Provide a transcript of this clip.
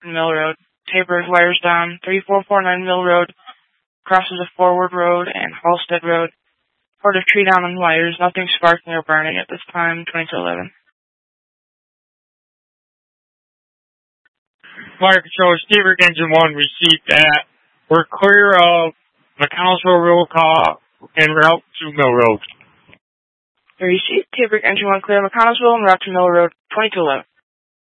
and Mill Road. Tabor wires down. 3449 Mill Road crosses a forward road and Halstead Road. Report of tree down on wires. Nothing sparking or burning at this time. 2011. Fire Control, Stever Engine 1 received that. We're clear of McConnellsville Road call en route to Mill Road. Received. Tabor Engine 1 clear McConnellsville en route to Mill Road. 2211.